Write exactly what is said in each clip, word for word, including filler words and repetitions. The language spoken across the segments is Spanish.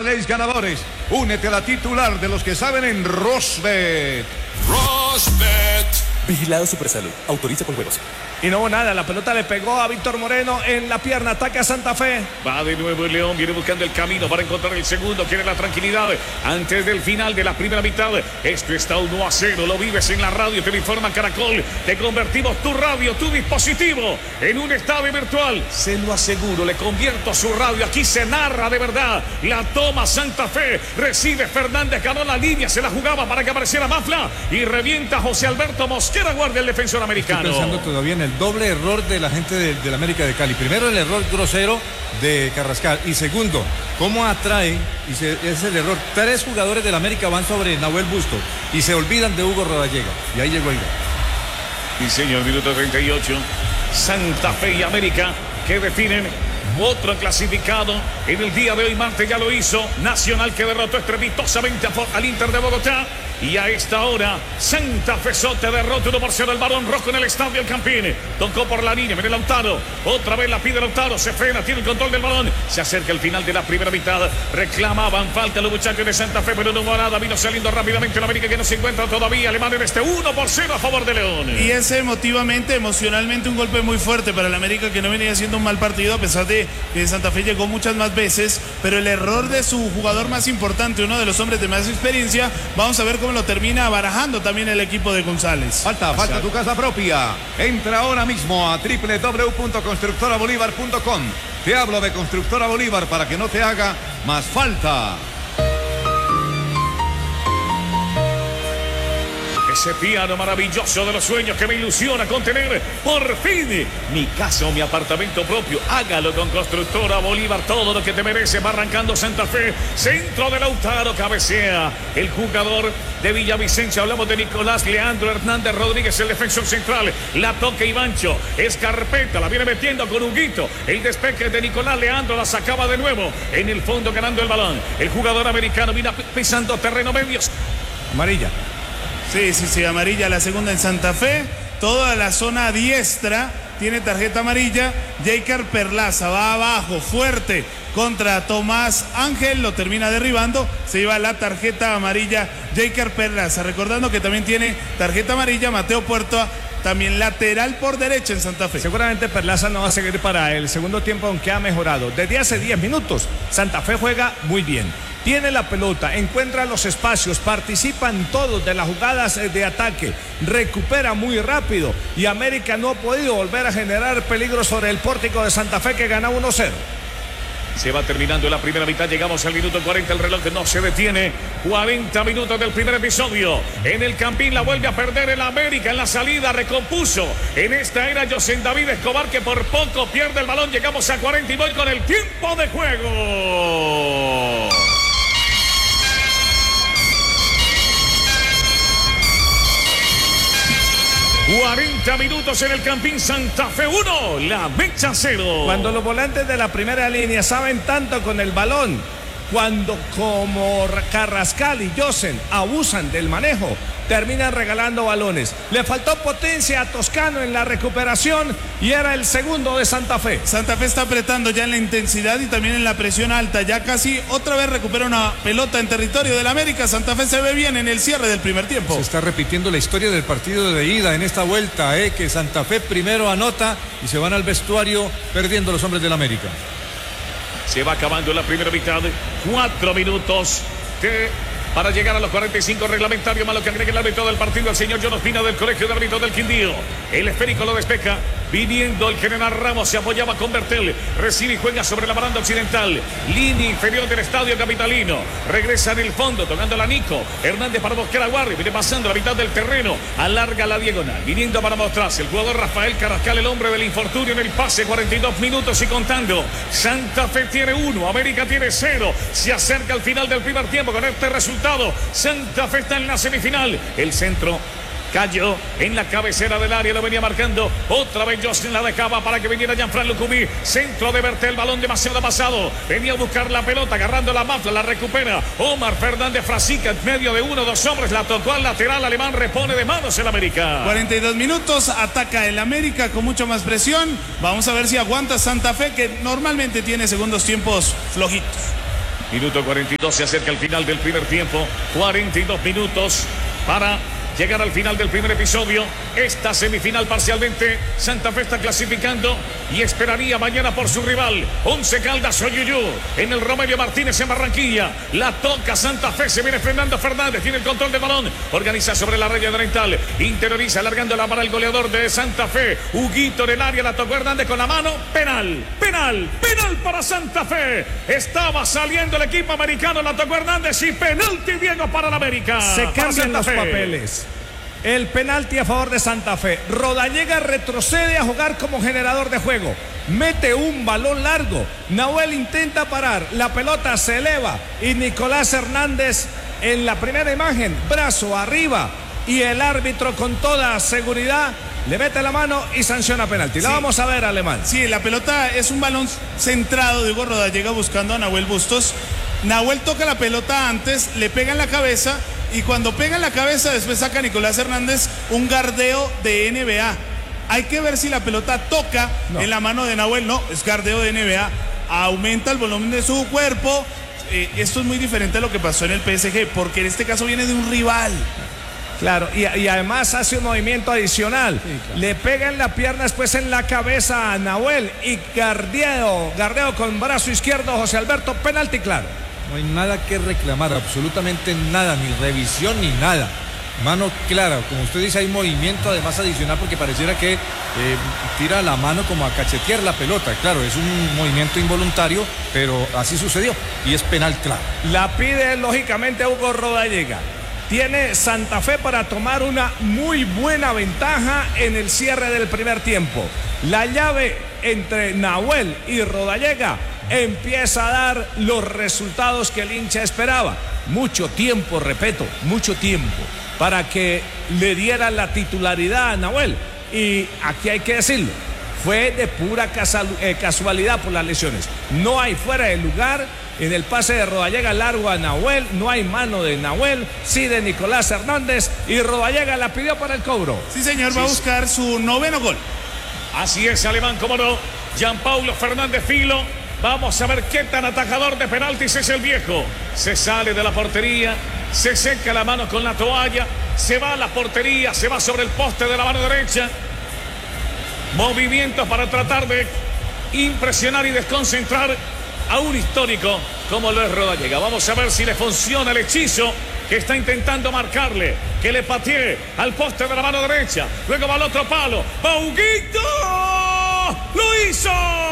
parlays ganadores. Únete a la titular de los que saben en Rosbet. Rosbet. Vigilado Supersalud. Autoriza con juegos. Y no hubo nada, la pelota le pegó a Víctor Moreno en la pierna, ataca a Santa Fe. Va de nuevo el León, viene buscando el camino para encontrar el segundo, quiere la tranquilidad antes del final de la primera mitad. Esto está uno a cero, lo vives en la radio, te lo informa Caracol. Te convertimos tu radio, tu dispositivo en un estadio virtual. Se lo aseguro, le convierto su radio, aquí se narra de verdad. La toma Santa Fe, recibe Fernández, ganó la línea, se la jugaba para que apareciera Mafla y revienta José Alberto Mosquera, guardia el defensor americano. Estoy pensando todavía en el doble error de la gente de, de la América de Cali. Primero, el error grosero de Carrascal. Y segundo, cómo atrae, y se, es el error. Tres jugadores de la América van sobre Nahuel Bustos y se olvidan de Hugo Rodallega. Y ahí llegó Ida. Y señor, minuto treinta y ocho. Santa Fe y América que definen otro clasificado en el día de hoy. Marte ya lo hizo. Nacional que derrotó estrepitosamente al Inter de Bogotá. Y a esta hora, Santa Fe Sote derrota uno por cero el Barón Rojo en el estadio El Campín. Tocó por la línea, viene Lautaro. Otra vez la pide Lautaro, se frena, tiene el control del balón. Se acerca el final de la primera mitad. Reclamaban falta los muchachos de Santa Fe, pero no hubo nada. Vino saliendo rápidamente la América que no se encuentra todavía. Alemán en este uno por cero a favor de León. Y ese emotivamente, emocionalmente, un golpe muy fuerte para el América que no venía haciendo un mal partido, a pesar de que Santa Fe llegó muchas más veces. Pero el error de su jugador más importante, uno de los hombres de más experiencia, vamos a ver cómo lo termina barajando también el equipo de González. Falta, falta tu casa propia. Entra ahora mismo a doble u doble u doble u punto constructora bolívar punto com. Te hablo de Constructora Bolívar para que no te haga más falta. Ese piano maravilloso de los sueños que me ilusiona con tener por fin mi casa o mi apartamento propio. Hágalo con Constructora Bolívar, todo lo que te merece. Va arrancando Santa Fe, centro de Lautaro, cabecea el jugador de Villavicencio. Hablamos de Nicolás Leandro Hernández Rodríguez, el defensor central. La toca Ivancho, Escarpeta, la viene metiendo con Huguito. El despeje de Nicolás Leandro, la sacaba de nuevo en el fondo ganando el balón. El jugador americano viene pisando terreno medio. Amarilla. Sí, sí, sí, amarilla la segunda en Santa Fe. Toda la zona diestra tiene tarjeta amarilla. Jeiker Perlaza va abajo, fuerte contra Tomás Ángel, lo termina derribando. Se lleva la tarjeta amarilla Jeiker Perlaza. Recordando que también tiene tarjeta amarilla Mateo Puerta, también lateral por derecha en Santa Fe. Seguramente Perlaza no va a seguir para el segundo tiempo, aunque ha mejorado. Desde hace diez minutos, Santa Fe juega muy bien. Tiene la pelota, encuentra los espacios, participan todos de las jugadas de ataque, recupera muy rápido y América no ha podido volver a generar peligro sobre el pórtico de Santa Fe que gana uno cero. Se va terminando la primera mitad, llegamos al minuto cuarenta, el reloj no se detiene. cuarenta minutos del primer episodio. En el Campín la vuelve a perder el América, en la salida recompuso. En esta era José David Escobar que por poco pierde el balón. Llegamos a cuarenta y voy con el tiempo de juego. cuarenta minutos en el Campín, Santa Fe uno, La Mecha cero. Cuando los volantes de la primera línea saben tanto con el balón, cuando como Carrascal y Josen abusan del manejo, terminan regalando balones. Le faltó potencia a Toscano en la recuperación y era el segundo de Santa Fe. Santa Fe está apretando ya en la intensidad y también en la presión alta. Ya casi otra vez recupera una pelota en territorio del América. Santa Fe se ve bien en el cierre del primer tiempo. Se está repitiendo la historia del partido de ida en esta vuelta, eh, que Santa Fe primero anota y se van al vestuario perdiendo los hombres del América. Se va acabando la primera mitad. Cuatro minutos de... para llegar a los cuarenta y cinco reglamentarios, más lo que agrega el árbitro del partido, el señor John Ospina del Colegio de Árbitros del Quindío. El esférico lo despeja, viniendo el general Ramos, se apoyaba con Bertel, recibe y juega sobre la baranda occidental, línea inferior del estadio capitalino, regresa en el fondo, tocando la Nico, Hernández para buscar a Guarri, viene pasando la mitad del terreno, alarga la diagonal, viniendo para mostrarse, el jugador Rafael Carrascal, el hombre del infortunio en el pase, cuarenta y dos minutos y contando. Santa Fe tiene uno, América tiene cero, se acerca al final del primer tiempo con este resultado. Santa Fe está en la semifinal. El centro cayó en la cabecera del área, lo venía marcando. Otra vez Justin la dejaba para que viniera Jean-Fran Lucumí. Centro de Bertel, balón demasiado pasado. Venía a buscar la pelota, agarrando la Mafla, la recupera. Omar Fernández Frasica en medio de uno, dos hombres. La tocó al lateral alemán, repone de manos el América. cuarenta y dos minutos, ataca el América con mucha más presión. Vamos a ver si aguanta Santa Fe, que normalmente tiene segundos tiempos flojitos. Minuto cuarenta y dos, se acerca el final del primer tiempo. cuarenta y dos minutos para llegar al final del primer episodio. Esta semifinal parcialmente. Santa Fe está clasificando y esperaría mañana por su rival. Once Caldas Oyuyú en el Romelio Martínez en Barranquilla. La toca Santa Fe. Se viene Fernando Fernández. Tiene el control del balón. Organiza sobre la raya oriental. Interioriza alargándola para el goleador de Santa Fe. Huguito en el área. La tocó Hernández con la mano. Penal. Penal. Penal para Santa Fe. Estaba saliendo el equipo americano. La tocó Hernández y penalti Diego para la América. Se cambian los Fe. papeles. El penalti a favor de Santa Fe. Rodallega retrocede a jugar como generador de juego. Mete un balón largo. Nahuel intenta parar. La pelota se eleva. Y Nicolás Hernández en la primera imagen. Brazo arriba. Y el árbitro con toda seguridad le mete la mano y sanciona penalti. La sí. vamos a ver, Alemán. Sí, la pelota es un balón centrado de Hugo Rodallega buscando a Nahuel Bustos. Nahuel toca la pelota antes, le pega en la cabeza. Y cuando pega en la cabeza, después saca Nicolás Hernández un gardeo de N B A. Hay que ver si la pelota toca no. en la mano de Nahuel. No, es gardeo de N B A. Aumenta el volumen de su cuerpo. Eh, esto es muy diferente a lo que pasó en el P S G, porque en este caso viene de un rival. Claro, y, y además hace un movimiento adicional. Sí, claro. Le pega en la pierna, después en la cabeza a Nahuel. Y gardeo, gardeo con brazo izquierdo, José Alberto, penalti claro. No hay nada que reclamar, absolutamente nada, ni revisión ni nada. Mano clara, como usted dice, hay movimiento además adicional porque pareciera que eh, tira la mano como a cachetear la pelota. Claro, es un movimiento involuntario, pero así sucedió y es penal claro. La pide lógicamente Hugo Rodallega. Tiene Santa Fe para tomar una muy buena ventaja en el cierre del primer tiempo. La llave entre Nahuel y Rodallega empieza a dar los resultados que el hincha esperaba. Mucho tiempo, repito, mucho tiempo para que le diera la titularidad a Nahuel. Y aquí hay que decirlo, fue de pura casualidad por las lesiones. No hay fuera de lugar. En el pase de Rodallega largo a Nahuel, no hay mano de Nahuel, sí de Nicolás Hernández, y Rodallega la pidió para el cobro. Sí, señor, sí, va a buscar su noveno gol. Así es, Alemán, cómo no. Gianpaulo Fernández Filo. Vamos a ver qué tan atajador de penaltis es el viejo. Se sale de la portería, se seca la mano con la toalla, se va a la portería, se va sobre el poste de la mano derecha. Movimientos para tratar de impresionar y desconcentrar a un histórico como lo es Rodallega. Vamos a ver si le funciona el hechizo que está intentando marcarle, que le patee al poste de la mano derecha, luego va al otro palo, va Huguito, lo hizo.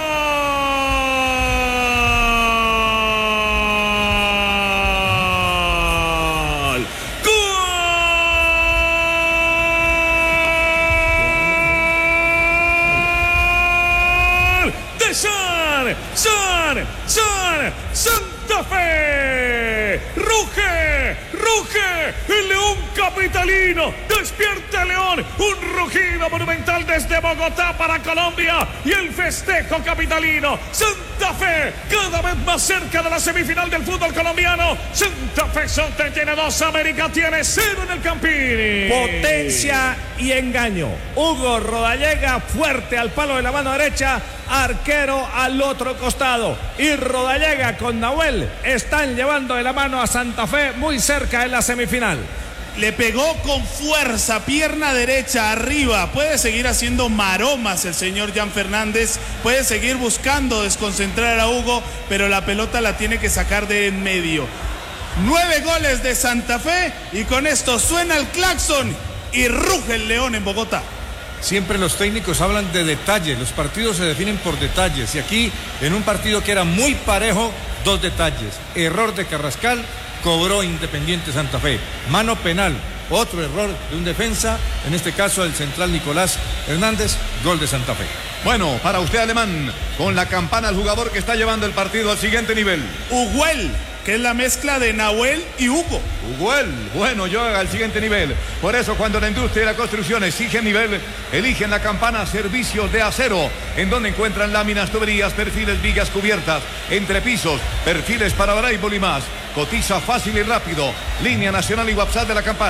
¡San! ¡San! ¡Santa Fe! ¡Ruge! ¡Ruge! ¡El León capitalino! ¡Despierta el León! Un rugido monumental desde Bogotá para Colombia y el festejo capitalino. ¡Santa Fe! Cada vez más cerca de la semifinal del fútbol colombiano. ¡Santa Fe Sote tiene dos, América tiene cero en el Campini! Potencia y engaño. Hugo Rodallega fuerte al palo de la mano derecha. Arquero al otro costado y Rodallega con Nahuel están llevando de la mano a Santa Fe muy cerca de la semifinal. Le pegó con fuerza, pierna derecha arriba, puede seguir haciendo maromas el señor Jan Fernández, puede seguir buscando desconcentrar a Hugo, pero la pelota la tiene que sacar de en medio. Nueve goles de Santa Fe y con esto suena el claxon y ruge el León en Bogotá. Siempre los técnicos hablan de detalles, los partidos se definen por detalles y aquí en un partido que era muy parejo, dos detalles. Error de Carrascal, cobró Independiente Santa Fe. Mano penal, otro error de un defensa, en este caso el central Nicolás Hernández, gol de Santa Fe. Bueno, para usted, Alemán, con la campana el jugador que está llevando el partido al siguiente nivel. Huguel, que es la mezcla de Nahuel y Hugo. Huguel, bueno, yo al siguiente nivel. Por eso cuando la industria y la construcción exigen nivel, eligen la campana Servicios de Acero, en donde encuentran láminas, tuberías, perfiles, vigas, cubiertas, entrepisos, perfiles para voleibol y más. Cotiza fácil y rápido. Línea nacional y WhatsApp de la campana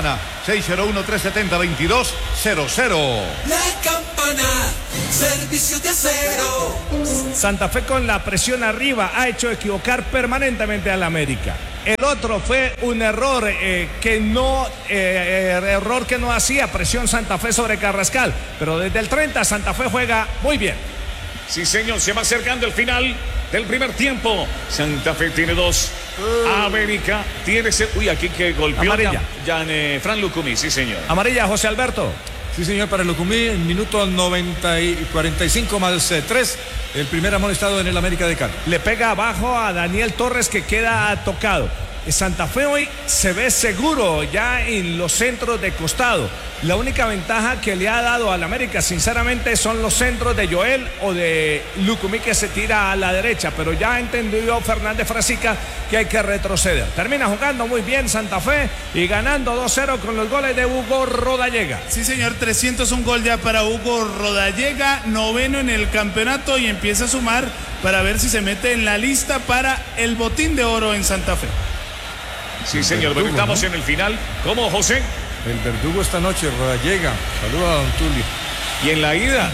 seis cero uno, tres siete cero, dos dos cero cero. La Campana, servicio de acero. Santa Fe con la presión arriba ha hecho equivocar permanentemente al América. El otro fue un error eh, que no eh, error que no hacía presión Santa Fe sobre Carrascal, pero desde el treinta Santa Fe juega muy bien. Sí, señor, se va acercando el final del primer tiempo. Santa Fe tiene dos. Uh. América tiene ese. Uy, aquí que golpeó amarilla. Ya, ya eh, Fran Lucumí, sí, señor. Amarilla, José Alberto. Sí, señor, para Lucumí, en minuto noventa y cuarenta y cinco más tres, el primer amonestado en el América de Cali. Le pega abajo a Daniel Torres, que queda tocado. Santa Fe hoy se ve seguro ya en los centros de costado. La única ventaja que le ha dado al América, sinceramente, son los centros de Joel o de Lucumí, que se tira a la derecha, pero ya ha entendido Fernández Frasica que hay que retroceder. Termina jugando muy bien Santa Fe y ganando dos cero con los goles de Hugo Rodallega. Sí, señor, trescientos un gol ya para Hugo Rodallega, noveno en el campeonato, y empieza a sumar para ver si se mete en la lista para el botín de oro en Santa Fe. Sí, señor, pero estamos en el final. ¿Cómo, José? El verdugo esta noche, Rodallega. Saluda a don Tulio. ¿Y en la ida?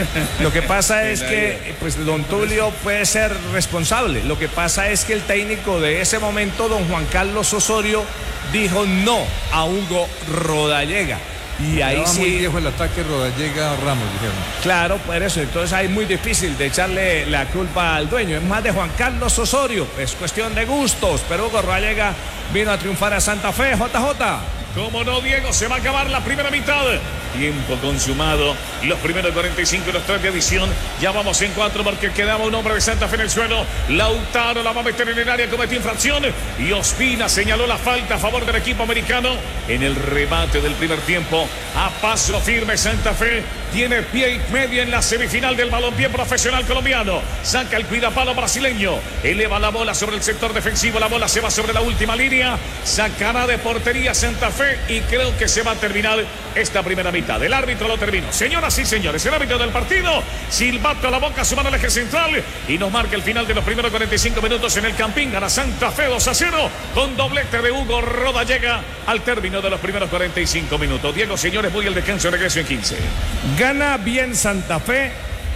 Lo que pasa es que pues don Tulio puede ser responsable. Lo que pasa es que el técnico de ese momento, don Juan Carlos Osorio, dijo no a Hugo Rodallega. Y ahí sí. Muy viejo el ataque Rodallega Ramos, dijeron. Claro, por eso. Entonces ahí es muy difícil de echarle la culpa al dueño. Es más de Juan Carlos Osorio. Es cuestión de gustos. Pero Hugo Rodallega vino a triunfar a Santa Fe. J J. Como no, Diego, se va a acabar la primera mitad. Tiempo consumado. Los primeros cuarenta y cinco y los tres de adición. Ya vamos en cuatro porque quedaba un hombre de Santa Fe en el suelo. Lautaro la va a meter en el área, cometió infracción. Y Ospina señaló la falta a favor del equipo americano en el remate del primer tiempo. A paso firme Santa Fe. Tiene pie y medio en la semifinal del balompié profesional colombiano. Saca el cuidapalo brasileño. Eleva la bola sobre el sector defensivo. La bola se va sobre la última línea. Sacará de portería Santa Fe. Y creo que se va a terminar esta primera mitad. El árbitro lo terminó. Señoras y señores, el árbitro del partido. Silbato a la boca, su mano al eje central. Y nos marca el final de los primeros cuarenta y cinco minutos en el Campín. Gana Santa Fe dos a cero. Con doblete de Hugo Rodallega al término de los primeros cuarenta y cinco minutos. Diego, señores, voy al descanso. Regreso en quince. Gana bien Santa Fe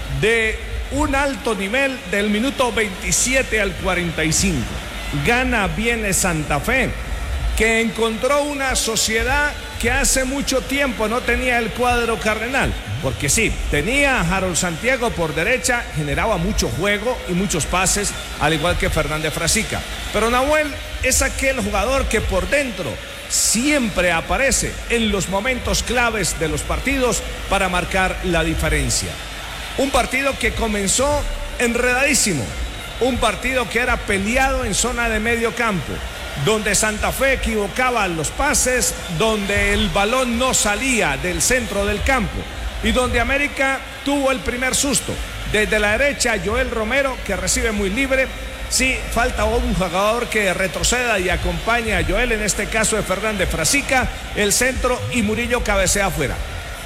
de un alto nivel del minuto veintisiete al cuarenta y cinco. Gana bien Santa Fe, que encontró una sociedad que hace mucho tiempo no tenía el cuadro cardenal. Porque sí, tenía a Harold Santiago por derecha, generaba mucho juego y muchos pases, al igual que Fernández Frasica. Pero Nahuel es aquel jugador que por dentro siempre aparece en los momentos claves de los partidos para marcar la diferencia. Un partido que comenzó enredadísimo, un partido que era peleado en zona de medio campo, donde Santa Fe equivocaba los pases, donde el balón no salía del centro del campo y donde América tuvo el primer susto. Desde la derecha, Joel Romero, que recibe muy libre. Sí, falta un jugador que retroceda y acompaña a Joel, en este caso de Fernández Frasica, el centro, y Murillo cabecea afuera.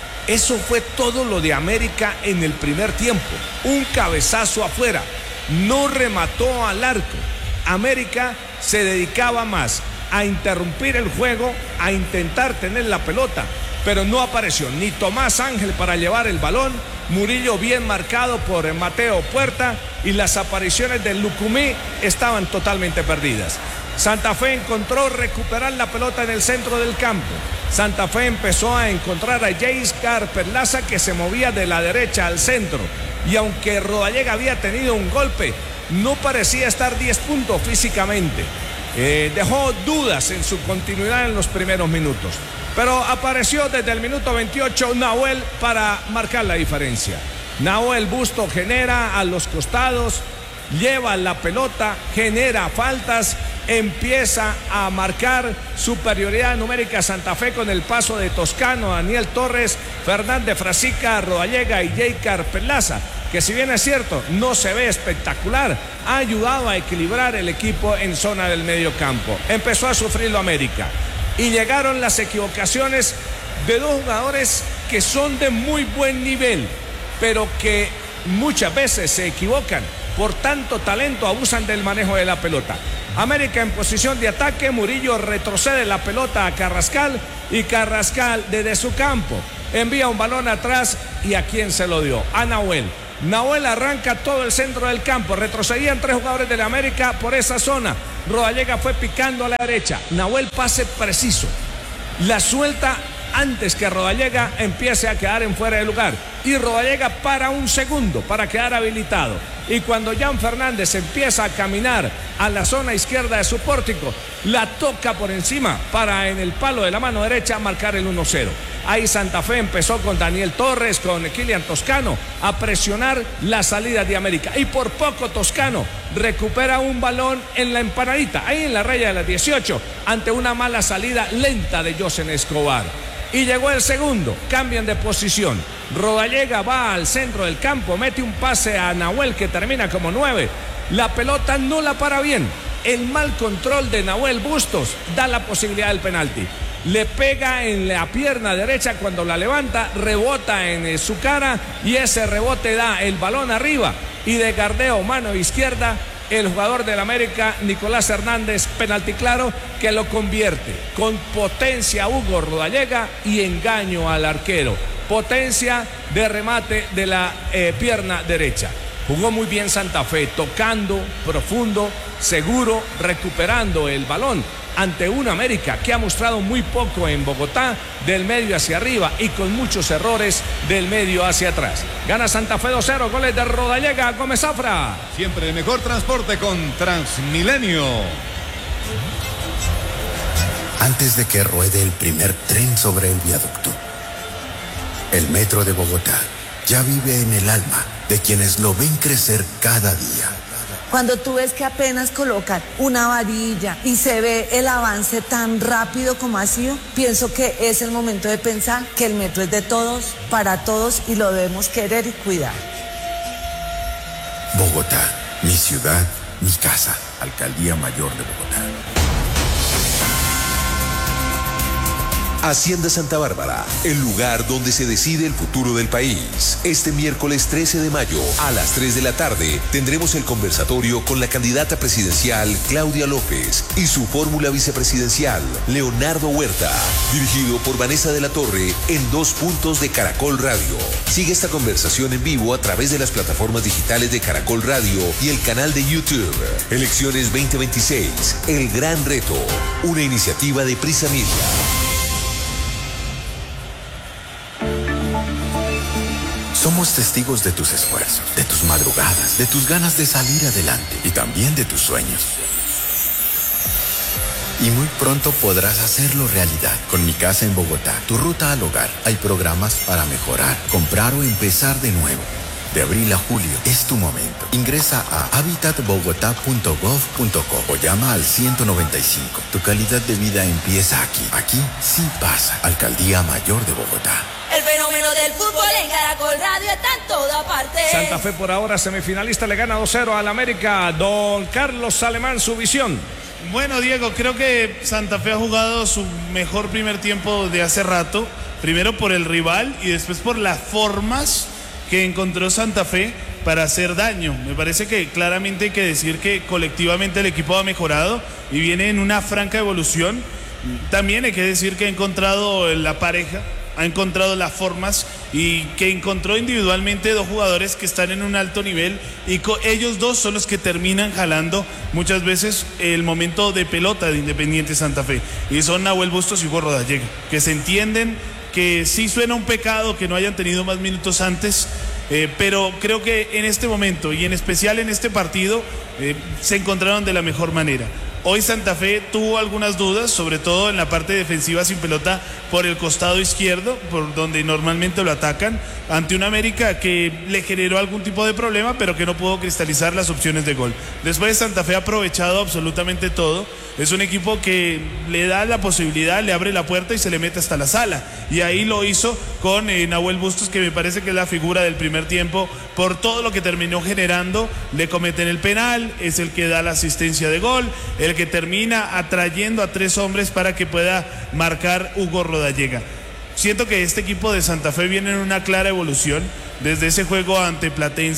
Eso fue todo lo de América en el primer tiempo. Un cabezazo afuera. No remató al arco. América se dedicaba más a interrumpir el juego, a intentar tener la pelota, pero no apareció ni Tomás Ángel para llevar el balón. Murillo bien marcado por Mateo Puerta, y las apariciones de Lucumí estaban totalmente perdidas. Santa Fe encontró recuperar la pelota en el centro del campo. Santa Fe empezó a encontrar a Jayscar Perlaza, que se movía de la derecha al centro, y aunque Rodallega había tenido un golpe, no parecía estar diez puntos físicamente. Eh, dejó dudas en su continuidad en los primeros minutos, pero apareció desde el minuto veintiocho Nahuel para marcar la diferencia. Nahuel Busto genera a los costados, lleva la pelota, genera faltas, empieza a marcar superioridad numérica Santa Fe con el paso de Toscano, Daniel Torres, Fernández Frasica, Rodallega y Jayscar Perlaza, que si bien es cierto, no se ve espectacular, ha ayudado a equilibrar el equipo en zona del medio campo. Empezó a sufrirlo América y llegaron las equivocaciones de dos jugadores que son de muy buen nivel, pero que muchas veces se equivocan por tanto talento abusan del manejo de la pelota. América en posición de ataque, Murillo retrocede la pelota a Carrascal y Carrascal desde su campo envía un balón atrás y ¿a quién se lo dio? A Nahuel. Nahuel arranca todo el centro del campo, retrocedían tres jugadores de la América por esa zona. Rodallega fue picando a la derecha, Nahuel pase preciso, la suelta antes que Rodallega empiece a quedar en fuera de lugar y Rodallega para un segundo para quedar habilitado y cuando Jan Fernández empieza a caminar a la zona izquierda de su pórtico, la toca por encima para en el palo de la mano derecha marcar el uno cero. Ahí Santa Fe empezó con Daniel Torres, con Kilian Toscano a presionar la salida de América y por poco Toscano recupera un balón en la empanadita, ahí en la raya de las dieciocho, ante una mala salida lenta de Josen Escobar. Y llegó el segundo, cambian de posición. Rodallega va al centro del campo, mete un pase a Nahuel que termina como nueve. La pelota no la para bien. El mal control de Nahuel Bustos da la posibilidad del penalti. Le pega en la pierna derecha cuando la levanta, rebota en su cara y ese rebote da el balón arriba. Y de gardeo mano izquierda, el jugador del América, Nicolás Hernández, penalti claro, que lo convierte con potencia Hugo Rodallega y engaño al arquero. Potencia de remate de la eh, pierna derecha. Jugó muy bien Santa Fe, tocando profundo, seguro, recuperando el balón ante una América que ha mostrado muy poco en Bogotá, del medio hacia arriba y con muchos errores del medio hacia atrás. Gana Santa Fe dos cero, goles de Rodallega, Gómez Zafra. Siempre el mejor transporte con Transmilenio. Antes de que ruede el primer tren sobre el viaducto, el metro de Bogotá ya vive en el alma de quienes lo ven crecer cada día. Cuando tú ves que apenas colocan una varilla y se ve el avance tan rápido como ha sido, pienso que es el momento de pensar que el metro es de todos, para todos y lo debemos querer y cuidar. Bogotá, mi ciudad, mi casa. Alcaldía Mayor de Bogotá. Hacienda Santa Bárbara, el lugar donde se decide el futuro del país. Este miércoles trece de mayo, a las tres de la tarde, tendremos el conversatorio con la candidata presidencial Claudia López y su fórmula vicepresidencial, Leonardo Huerta, dirigido por Vanessa de la Torre en dos puntos de Caracol Radio. Sigue esta conversación en vivo a través de las plataformas digitales de Caracol Radio y el canal de YouTube. Elecciones veinte veintiséis, el gran reto, una iniciativa de Prisa Media. Somos testigos de tus esfuerzos, de tus madrugadas, de tus ganas de salir adelante y también de tus sueños. Y muy pronto podrás hacerlo realidad. Con Mi Casa en Bogotá, tu ruta al hogar. Hay programas para mejorar, comprar o empezar de nuevo. De abril a julio es tu momento. Ingresa a habitat bogotá punto gov punto co o llama al ciento noventa y cinco. Tu calidad de vida empieza aquí. Aquí sí pasa. Alcaldía Mayor de Bogotá. El fenómeno del fútbol en Caracol Radio está en toda parte. Santa Fe por ahora semifinalista, le gana dos cero al América. Don Carlos Alemán, su visión. Bueno, Diego, creo que Santa Fe ha jugado su mejor primer tiempo de hace rato. Primero por el rival y después por las formas que encontró Santa Fe para hacer daño. Me parece que claramente hay que decir que colectivamente el equipo ha mejorado y viene en una franca evolución. También hay que decir que ha encontrado la pareja, ha encontrado las formas y que encontró individualmente dos jugadores que están en un alto nivel y ellos dos son los que terminan jalando muchas veces el momento de pelota de Independiente Santa Fe, y son Nahuel Bustos y Hugo Rodallega, que se entienden, que sí suena un pecado que no hayan tenido más minutos antes, eh, pero creo que en este momento y en especial en este partido eh, se encontraron de la mejor manera. Hoy Santa Fe tuvo algunas dudas, sobre todo en la parte defensiva sin pelota por el costado izquierdo, por donde normalmente lo atacan, ante una América que le generó algún tipo de problema, pero que no pudo cristalizar las opciones de gol. Después Santa Fe ha aprovechado absolutamente todo. Es un equipo que le da la posibilidad, le abre la puerta y se le mete hasta la sala. Y ahí lo hizo con eh, Nahuel Bustos, que me parece que es la figura del primer tiempo por todo lo que terminó generando. Le cometen el penal, es el que da la asistencia de gol, el que termina atrayendo a tres hombres para que pueda marcar Hugo Rodallega. Siento que este equipo de Santa Fe viene en una clara evolución desde ese juego ante Platense,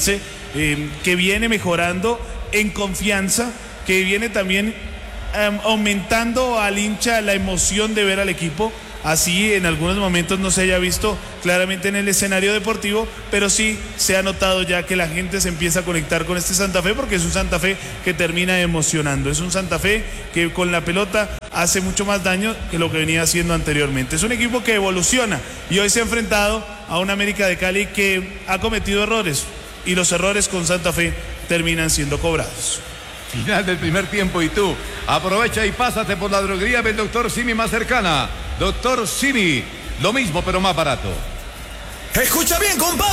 eh, que viene mejorando en confianza, que viene también eh, aumentando al hincha la emoción de ver al equipo. Así en algunos momentos no se haya visto claramente en el escenario deportivo, pero sí se ha notado ya que la gente se empieza a conectar con este Santa Fe, porque es un Santa Fe que termina emocionando, es un Santa Fe que con la pelota hace mucho más daño que lo que venía haciendo anteriormente. Es un equipo que evoluciona y hoy se ha enfrentado a un América de Cali que ha cometido errores, y los errores con Santa Fe terminan siendo cobrados. Final del primer tiempo y tú aprovecha y pásate por la droguería del doctor Simi más cercana. Doctor Simi, lo mismo pero más barato. Escucha bien, compadre.